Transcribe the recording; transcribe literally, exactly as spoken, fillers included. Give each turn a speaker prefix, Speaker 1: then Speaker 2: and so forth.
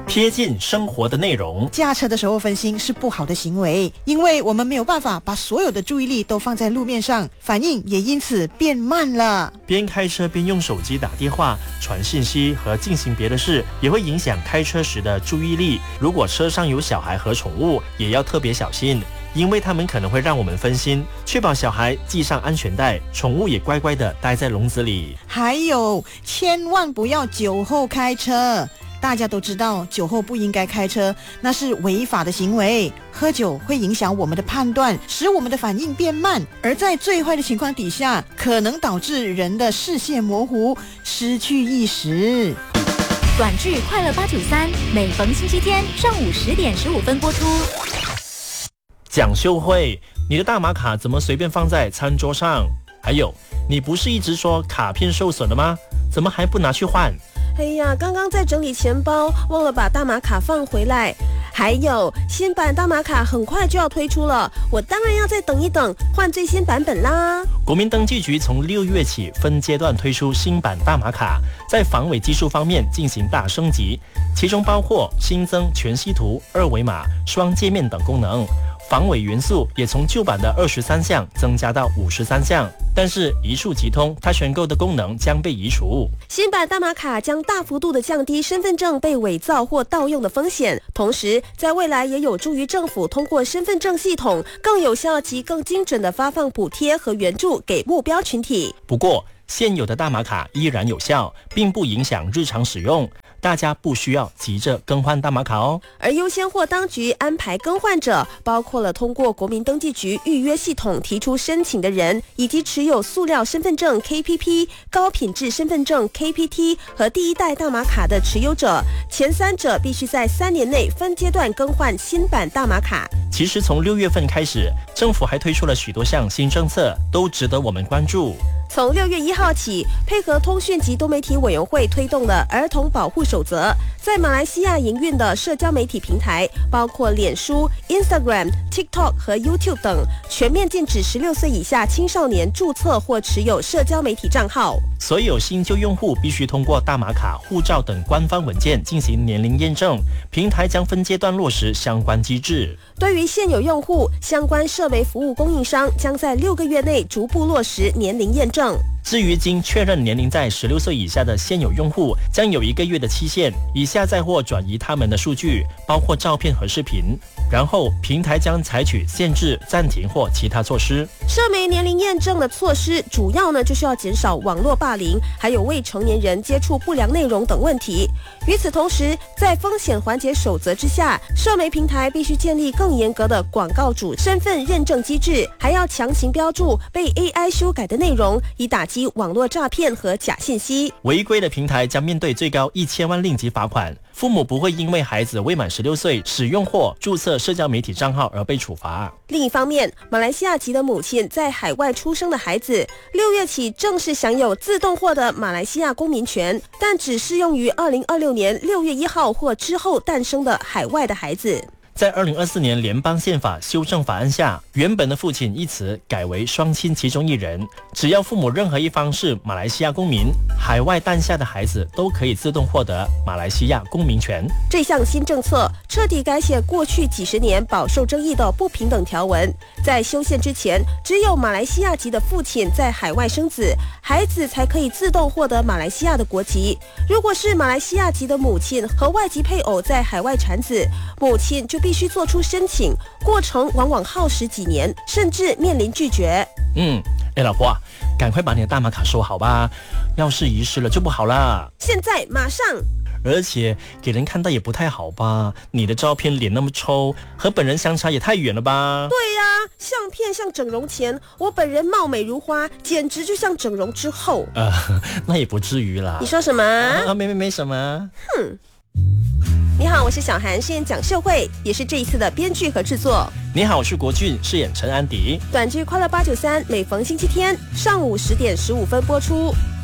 Speaker 1: 贴近生活的内容。
Speaker 2: 驾车的时候分心是不好的行为，因为我们没有办法把所有的注意力都放在路面上，反应也因此变慢了。
Speaker 1: 边开车边用手机打电话、传信息和进行别的事，也会影响开车时的注意力。如果车上有小孩和宠物，也要特别小心，因为他们可能会让我们分心。确保小孩系上安全带，宠物也乖乖地待在笼子里。
Speaker 2: 还有，千万不要酒后开车。大家都知道酒后不应该开车，那是违法的行为。喝酒会影响我们的判断，使我们的反应变慢，而在最坏的情况底下，可能导致人的视线模糊，失去意识。
Speaker 3: 短剧《快乐八九三》每逢星期天上午十点十五分播出。
Speaker 1: 蒋秀慧，你的大马卡怎么随便放在餐桌上？还有，你不是一直说卡片受损了吗？怎么还不拿去换？
Speaker 4: 哎呀，刚刚在整理钱包，忘了把大马卡放回来。还有，新版大马卡很快就要推出了，我当然要再等一等，换最新版本啦。
Speaker 1: 国民登记局从六月起分阶段推出新版大马卡，在防伪技术方面进行大升级，其中包括新增全息图、二维码、双界面等功能。防伪元素也从旧版的二十三项增加到五十三项，但是一触即通，它选购的功能将被移除。
Speaker 4: 新版大马卡将大幅度的降低身份证被伪造或盗用的风险，同时在未来也有助于政府通过身份证系统更有效及更精准的发放补贴和援助给目标群体。
Speaker 1: 不过，现有的大马卡依然有效，并不影响日常使用，大家不需要急着更换大马卡哦。
Speaker 4: 而优先或当局安排更换者，包括了通过国民登记局预约系统提出申请的人，以及持有塑料身份证 K P P、高品质身份证 K P T 和第一代大马卡的持有者。前三者必须在三年内分阶段更换新版大马卡。
Speaker 1: 其实从六月份开始，政府还推出了许多项新政策，都值得我们关注。
Speaker 4: 从六月一号起，配合通讯及多媒体委员会推动的儿童保护守则，在马来西亚营运的社交媒体平台，包括脸书、Instagram、TikTok 和 YouTube 等，全面禁止十六岁以下青少年注册或持有社交媒体账号。
Speaker 1: 所有新旧用户必须通过大马卡、护照等官方文件进行年龄验证，平台将分阶段落实相关机制。
Speaker 4: 对于现有用户，相关社媒服务供应商将在六个月内逐步落实年龄验证。
Speaker 1: 至于经确认年龄在十六岁以下的现有用户，将有一个月的期限，以下载或转移他们的数据，包括照片和视频。然后平台将采取限制、暂停或其他措施。
Speaker 4: 社媒年龄验证的措施主要呢就是要减少网络霸凌，还有未成年人接触不良内容等问题。与此同时，在风险缓解守则之下，社媒平台必须建立更严格的广告主身份认证机制，还要强行标注被 A I 修改的内容，以打击网络诈骗和假信息。
Speaker 1: 违规的平台将面对最高一千万令吉罚款，父母不会因为孩子未满十六岁使用或注册社交媒体账号而被处罚。
Speaker 4: 另一方面，马来西亚籍的母亲在海外出生的孩子，六月起正式享有自动获得马来西亚公民权，但只适用于二零二六年六月一号或之后诞生的海外的孩子。
Speaker 1: 在二零二四年联邦宪法修正法案下，原本的父亲一词改为双亲其中一人，只要父母任何一方是马来西亚公民，海外诞下的孩子都可以自动获得马来西亚公民权。
Speaker 4: 这项新政策彻底改写过去几十年饱受争议的不平等条文。在修宪之前，只有马来西亚籍的父亲在海外生子，孩子才可以自动获得马来西亚的国籍。如果是马来西亚籍的母亲和外籍配偶在海外产子，母亲就必须做出申请，过程往往耗时几年，甚至面临拒绝。
Speaker 1: 嗯，哎，老婆啊，赶快把你的大马卡收好吧，要是遗失了就不好啦。
Speaker 4: 现在马上。
Speaker 1: 而且给人看到也不太好吧，你的照片脸那么抽，和本人相差也太远了吧。
Speaker 4: 对呀、啊，相片像整容前，我本人貌美如花，简直就像整容之后。
Speaker 1: 呃，那也不至于啦。
Speaker 4: 你说什么？
Speaker 1: 啊，没没没什么。
Speaker 4: 哼。你好，我是小韩，饰演蒋秀慧，也是这一次的编剧和制作。
Speaker 1: 你好，我是国俊，饰演陈安迪。
Speaker 4: 短剧《快乐八九三》每逢星期天上午十点十五分播出。